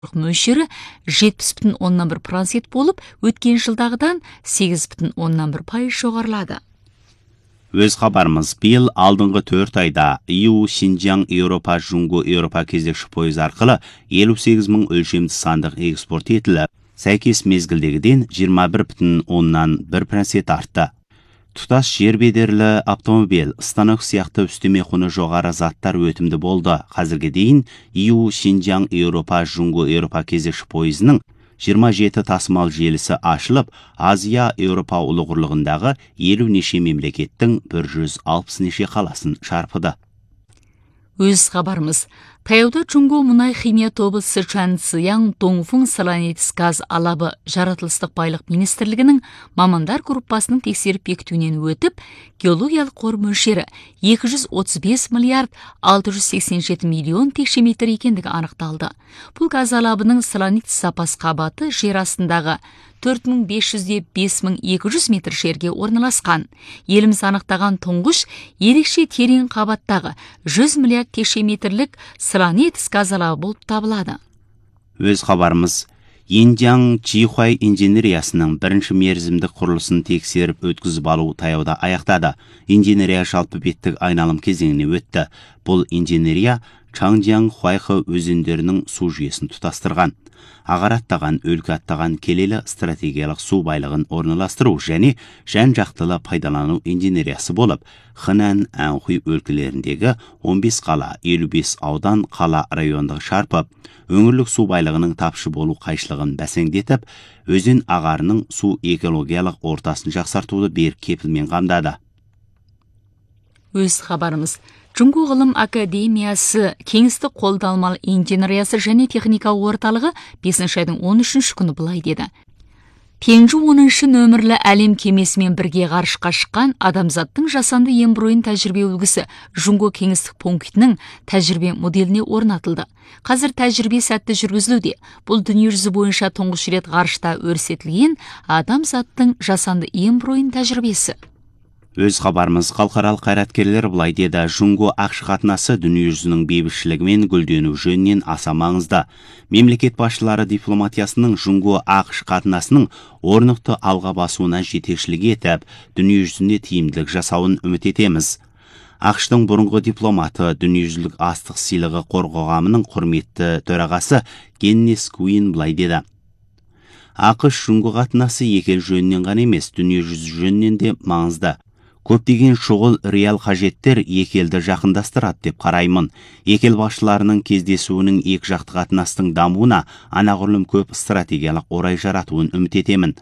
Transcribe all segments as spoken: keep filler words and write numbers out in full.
мөлшері жетпіс бүтін оннан бір процент болып, өткен жылдағыдан сегіз бүтін оннан бір пайыз жоғарылады. Өз хабарымыз, биыл алдыңғы төрт айда и у Шинжаң Еуропа Жунго Еуропа кезекші пойыз арқылы елу сегіз мың өлшемді сандық экспорт етіліп, сәйкес мезгілдегіден жиырма бір бүтін оннан бір процент артты. Тұтас жер бедерлі автомобиль, станок сияқты үстеме құны жоғары заттар өтімді болды. Қазірге дейін и у Шинжаң Еуропа Жунго Еуропа кезекші пойызының жиырма жеті тасымал желісі ашылып, Азия Еуропа ұлығырлығындағы елу неше мемлекеттің бір жүз алпыс неше қаласын шарпыды. Өз хабарымыз, таяуда Чунго мұнай химия тобы Сычуан Цзияң Доңфың Солонитис газ алабы жаратылыстық байлық министрлігінің мамандар группасының тексеріп бекітуінен өтіп, геологиялық қор мөлшері екі жүз отыз бес миллиард алты жүз сексен жеті миллион текше метр екендігі анықталды. Бұл газ алабының Солонитис запас қабаты жер астындағы төрт мың бес жүзден бес мың екі жүз метр жерге орналасқан. Еліміз анықтаған тұңғыш ерекше терең қабаттағы жүз миллиард текше метрлік Солонитис газ алабы болып табылады. Өз хабарымыз, Инжаң Чихуай инженериясының бірінші мерзімдік құрылысын тексеріп өткізіп алу таяуда аяқтады. Инженерия жалпы беттік айналым кезеңіне өтті. Бұл инженерия Чаңжаң Хуайхы өзендерінің су жүйесін тұтастырған. Ағараттаған, өлкі аттаған келелі стратегиялық су байлығын орналастыру және жан-жақтылы пайдалану инженериясы болып, Хэнан, Анхуй өлкелеріндегі он бес қала, елу бес аудан, қала райондық шарпып, өңірлік су байлығының тапшы болу қайшылығын бәсеңдетіп, өзен ағарының су экологиялық ортасын жақсартуды берік кепілмен қамдады. Өз хабарымыз, Чунго ғылым академиясы кеңістік қолдалмалы инженериясы және техника орталығы бесінші айдың он үшінші күні былай деді. Пенжу оныншы нөмірлі әлем кемесімен бірге ғарышқа шыққан адамзаттың жасанды ембройын тәжірибе үлгісі Чунго кеңістік пунктінің тәжірибе моделіне орнатылды. Қазір тәжірибе сәтті жүргізілуде. Бұл дүниежүзі бойынша тұңғыш рет ғарышта өрсетілген адамзаттың жасанды ембройын тәжірибесі. Өз хабарымыз, халықаралық қайраткерлер былай деді, Чунго ақш қатынасы дүниежүзінің бейбітшілігі мен гүлдену жөнінен аса маңызды. Мемлекет басшылары дипломатиясының Чунго ақш қатынасының орнықты алға басуына жетекшілік етіп, дүниежүзінде тиімділік жасауын үміт етеміз. ақш-тың бұрынғы дипломаты, дүниежүзілік астық сыйлығы қор қоғамының құрметті төрағасы Кеннес Куин былай деді. ақш-Чунго қатынасы екі ел жөнінен ғана емес, дүниежүзі жөнінен де маңызды. Көптеген шұғыл реал қажеттер екі елді жақындастырады деп қараймын. Екі ел басшыларының кездесуінің екі жақты қатынастың дамуына анағұрлым көп стратегиялық орай жаратуын үміт етемін.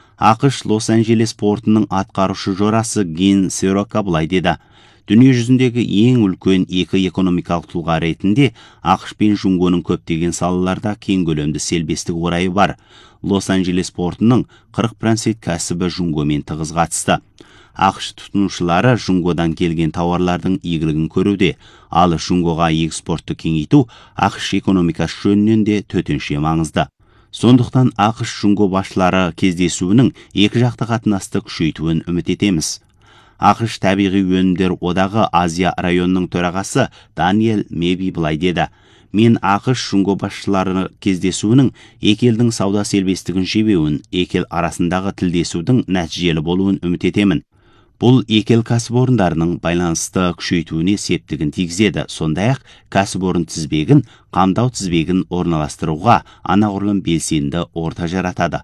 ақш Лос-Анджелес портының атқарушы жорасы Гин Серока былай деді. Дүние жүзіндегі ең үлкен екі экономикалық тұлға ретінде ақш пен Чунгоның көптеген салаларда кең көлемді селбестік орайы бар. Лос-Анджелес портының қырық процент кәсібі Чунгомен тығыз қатысты. ақш тұтынушылары Чунгодан келген тауарлардың игілігін көруде, ал Чунгоға экспортты кеңейту ақш экономикасы жөнінен де төтенше маңызды. Сондықтан ақш-Чунго басшылары кездесуінің екі жақты қатынасты күшейтуін үміт етеміз. ақш табиғи өнімдер одағы Азия районының төрағасы Даниэль Меби былай деді. Мен ақш-Чунго басшылары кездесуінің екі елдің сауда сербестігін жебеуін, екі ел арасындағы тілдесудің нәтижелі болуын үміт етемін. Бұл екі ел кәсіпорындарының байланысты күшейтуіне септігін тигізеді. Сондай-ақ кәсіпорын тізбегін, қамдау тізбегін орналастыруға анағұрлым белсенді орта жаратады.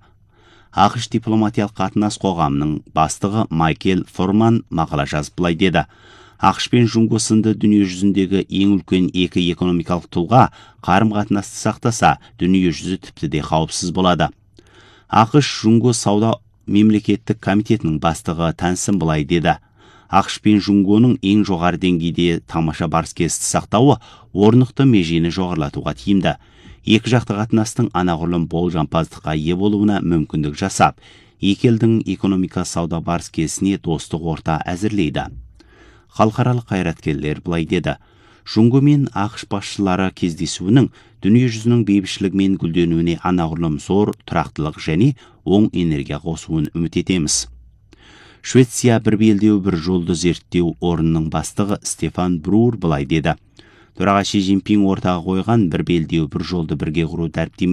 ақш дипломатиялық қатынас қоғамының бастығы Майкел Форман мақала жазып былай деді. ақш пен Чунго сынды дүние жүзіндегі ең үлкен екі экономикалық тұлға қарым-қатынасты сақтаса, дүние жүзі тіпті де қауіпсіз болады. ақш-Чунго сауда мемлекеттік комитетінің бастығы Тансен былай деді. ақш пен Чунгоның ең жоғары деңгейде тамаша барыс-келісті сақтауы орнықты межені жоғарылатуға тиімді. Екі жақты қатынастың анағұрлым болжампаздыққа ие болуына мүмкіндік жасап, екі елдің экономика сауда барыс-келісіне достық орта әзірлейді. Халықаралық қайраткерлер былай деді. Чунго мен ақш басшылары кездесуінің дүние жүзінің бейбітшілігі мен гүлденуіне анағұрлым зор тұрақтылық және оң энергия қосуын үміт етеміз. Швеция бір белдеу бір жолды зерттеу орнының бастығы Стефан Брур былай деді. Төраға Си Цзиньпин ортаға қойған бір белдеу бір жолды бірге құру тәріптемесі